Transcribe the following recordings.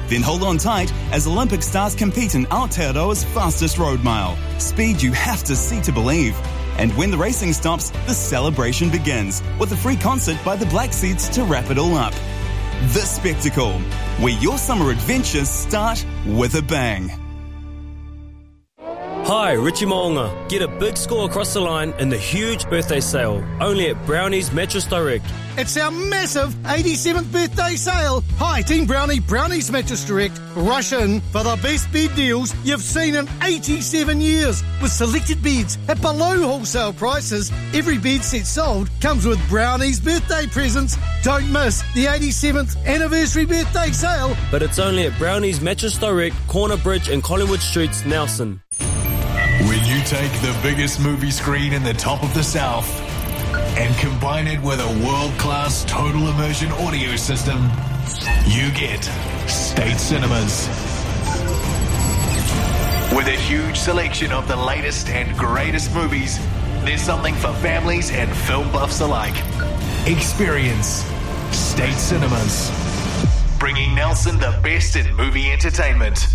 Then hold on tight as Olympic stars compete in Aotearoa's fastest road mile. Speed you have to see to believe. And when the racing stops, the celebration begins with a free concert by the Black Seeds to wrap it all up. The Spectacle, where your summer adventures start with a bang. Hi, Richie Mo'onga. Get a big score across the line in the huge birthday sale, only at Brownie's Mattress Direct. It's our massive 87th birthday sale. Hi, Team Brownie, Brownie's Mattress Direct. Rush in for the best bed deals you've seen in 87 years. With selected beds at below wholesale prices, every bed set sold comes with Brownie's birthday presents. Don't miss the 87th anniversary birthday sale. But it's only at Brownie's Mattress Direct, Corner Bridge and Collingwood Streets, Nelson. When you take the biggest movie screen in the top of the South and combine it with a world-class total immersion audio system, you get State Cinemas. With a huge selection of the latest and greatest movies, there's something for families and film buffs alike. Experience State Cinemas, bringing Nelson the best in movie entertainment.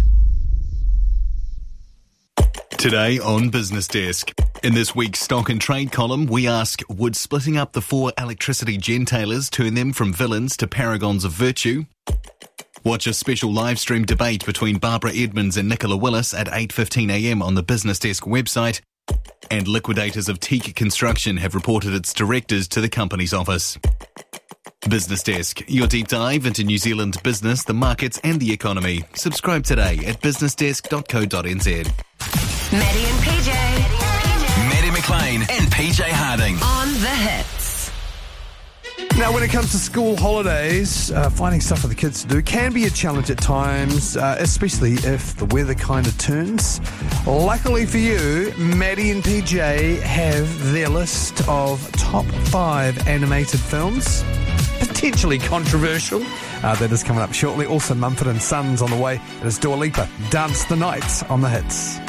Today on Business Desk. In this week's Stock and Trade column, we ask, would splitting up the 4 electricity gentailers turn them from villains to paragons of virtue? Watch a special live stream debate between Barbara Edmonds and Nicola Willis at 8:15am on the Business Desk website. And liquidators of Teak Construction have reported its directors to the company's office. Business Desk, your deep dive into New Zealand business, the markets and the economy. Subscribe today at businessdesk.co.nz. Maddie and PJ. Maddie McLean and PJ Harding. On the hits. Now, when it comes to school holidays, finding stuff for the kids to do can be a challenge at times, especially if the weather kind of turns. Luckily for you, Maddie and PJ have their list of top 5 animated films. Potentially controversial. That is coming up shortly. Also, Mumford & Sons on the way. It is Dua Lipa. Dance the Night on the hits.